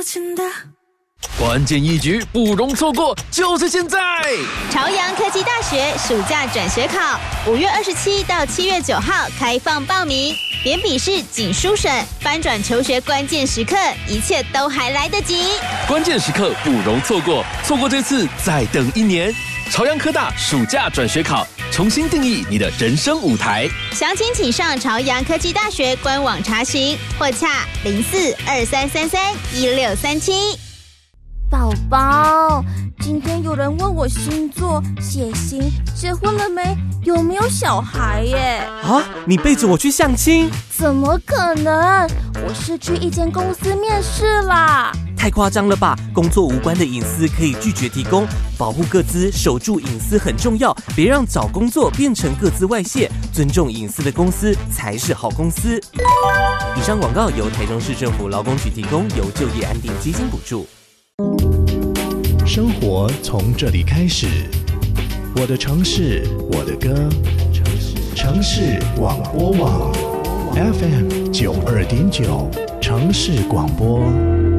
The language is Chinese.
近的。 关键一局不容错过，就是现在！ 朝阳科技大学暑假转学考，5月27到7月9号开放报名，连笔试、仅书审、翻转求学关键时刻，一切都还来得及。 关键时刻不容错过，错过这次再等1年。朝阳科大暑假转学考，重新定义你的人生舞台。 详情请上朝阳科技大学官网查询，或洽0423331637。 宝宝，今天有人问我星座、血型、结婚了没，有没有小孩耶？ 啊，你背着我去相亲？ 怎么可能？我是去一间公司面试啦。 太夸张了吧！工作无关的隐私可以拒绝提供，保护个资、守住隐私很重要，别让找工作变成个资外泄，尊重隐私的公司才是好公司。以上广告由台中市政府劳工局提供，由就业安定基金补助。 生活从这里开始，我的城市，我的歌，城市广播网 FM 92.9，城市广播。